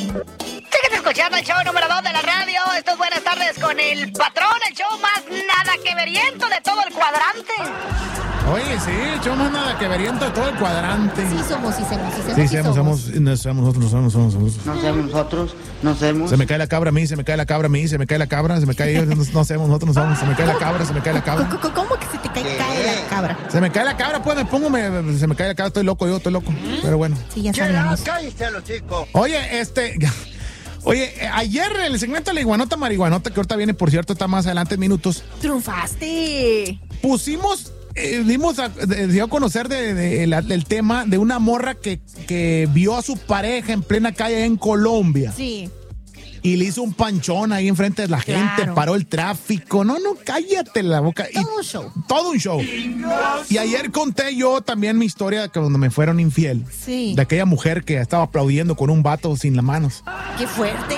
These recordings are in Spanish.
Sigues escuchando el show número 2 de la radio. Esto es Buenas Tardes con el Patrón, el show más nada que veriento de todo el cuadrante. Oye, sí, el show más nada que veriento de todo el cuadrante. Sí somos. No somos nosotros. No somos. Se me cae la cabra a mí, se me cae la cabra, no somos nosotros, se me cae la cabra. ¿Cómo que se te cae la cabra? Se me cae la cabra, pues se me cae la cabra, estoy loco. Pero bueno. Sí, ya sabemos. Cállate, los chicos. Oye, ayer el segmento de la iguanota marihuanota, que ahorita viene, por cierto, está más adelante en minutos. ¡Triunfaste! Pusimos, dio a conocer del tema de una morra que vio a su pareja en plena calle en Colombia. Sí. Y le hizo un panchón ahí enfrente de la gente, paró el tráfico. No, cállate la boca. Todo un show. Y ayer conté yo también mi historia de que cuando me fueron infiel. Sí. De aquella mujer que estaba aplaudiendo con un vato sin las manos. ¡Qué fuerte!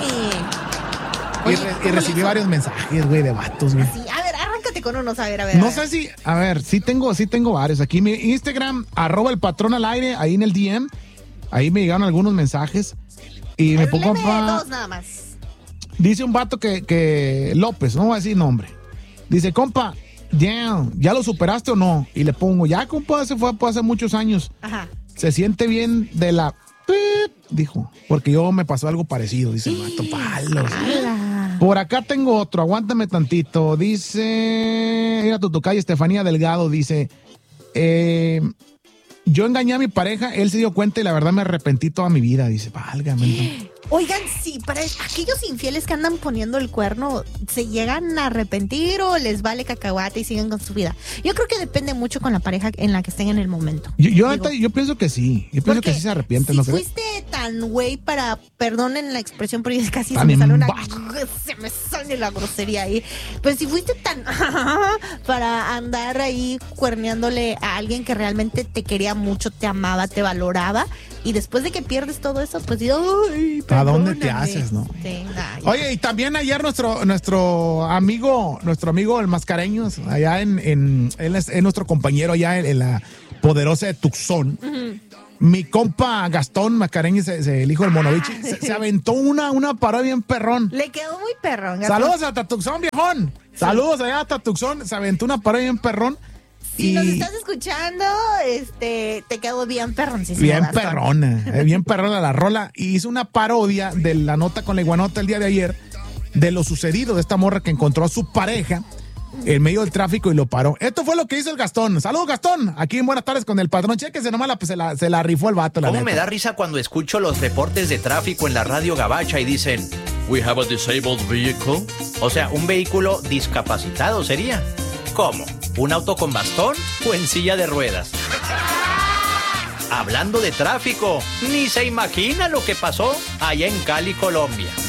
Y recibí varios mensajes, güey, de vatos, güey. Sí, a ver, arráncate con unos, a ver. No sé si, a ver, sí tengo varios. Aquí mi Instagram, @elpatrón_al_aire, ahí en el DM. Ahí me llegaron algunos mensajes. Y me pongo dos nada más. Dice un vato que López, no voy a decir nombre. Dice, compa, ¿ya lo superaste o no? Y le pongo, ya, compa, se fue hace muchos años. Ajá. Se siente bien de la... dijo, porque yo me pasó algo parecido, dice el vato, palos. Por acá tengo otro, aguántame tantito. Dice, mira tu tocayo, Estefanía Delgado, dice, yo engañé a mi pareja, él se dio cuenta y la verdad me arrepentí toda mi vida. Dice, válgame. Oigan, sí, para aquellos infieles que andan poniendo el cuerno, ¿se llegan a arrepentir o les vale cacahuate y siguen con su vida? Yo creo que depende mucho con la pareja en la que estén en el momento. Yo pienso que sí. Yo pienso que sí se arrepienten. Si fuiste tan güey para, perdonen la expresión, pero casi se me sale la grosería ahí. Pues si fuiste tan para andar ahí cuerneándole a alguien que realmente te quería mucho, te amaba, te valoraba, y después de que pierdes todo eso, pues digo, ay, ¿a dónde te haces, no? Sí, oye, y también ayer nuestro amigo el Mascareño, allá él es nuestro compañero allá en la poderosa de Tucson. Uh-huh. Mi compa Gastón Mascareño, el hijo del Monovichi, se aventó una parodia bien perrón. Le quedó muy perrón. Gastón. Saludos hasta Tucson, viejón. Sí. Saludos allá hasta Tucson. Se aventó una parodia bien perrón. Si nos estás escuchando, te quedó bien perroncísimo. Bien perrona la rola. Y hizo una parodia de la nota con la iguanota el día de ayer, de lo sucedido de esta morra que encontró a su pareja en medio del tráfico y lo paró. Esto fue lo que hizo el Gastón. Saludos, Gastón. Aquí en Buenas Tardes con el Patrón. Chéquese nomás, se la rifó el vato. ¿Cómo me da risa cuando escucho los reportes de tráfico en la radio gabacha y dicen, we have a disabled vehicle? O sea, un vehículo discapacitado sería. ¿Cómo? ¿Un auto con bastón o en silla de ruedas? Hablando de tráfico, ni se imagina lo que pasó allá en Cali, Colombia.